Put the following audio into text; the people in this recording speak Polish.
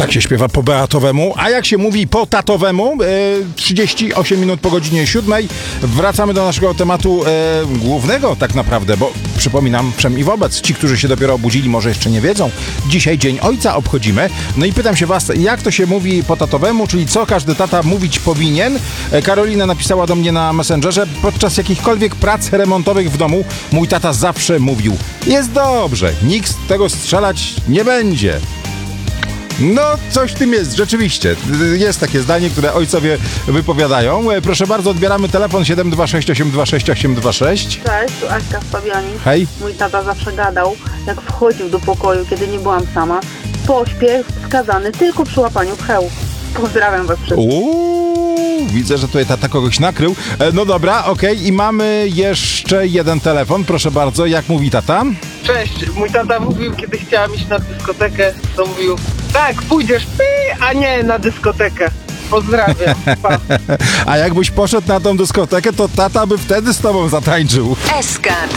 Tak się śpiewa po beatowemu, a jak się mówi po tatowemu, 38 minut po godzinie 7. Wracamy do naszego tematu głównego tak naprawdę, bo przypominam wszem i wobec, ci, którzy się dopiero obudzili, może jeszcze nie wiedzą, dzisiaj Dzień Ojca obchodzimy. No i pytam się was, jak to się mówi po tatowemu, czyli co każdy tata mówić powinien? Karolina napisała do mnie na Messengerze, podczas jakichkolwiek prac remontowych w domu mój tata zawsze mówił: jest dobrze, nikt z tego strzelać nie będzie. No, coś w tym jest, rzeczywiście. Jest takie zdanie, które ojcowie wypowiadają. Proszę bardzo, odbieramy telefon 726 826 826. Cześć, tu Aśka z Fabianic. Hej. Mój tata zawsze gadał, jak wchodził do pokoju, kiedy nie byłam sama. Pośpiech wskazany tylko przy łapaniu pcheł. Pozdrawiam was wszystkich. Widzę, że tutaj tata kogoś nakrył. No dobra, okej. I mamy jeszcze jeden telefon. Proszę bardzo, jak mówi tata? Cześć, mój tata mówił, kiedy chciałam iść na dyskotekę, to mówił: tak, pójdziesz a nie na dyskotekę. Pozdrawiam. Pa. A jakbyś poszedł na tą dyskotekę, to tata by wtedy z tobą zatańczył. SK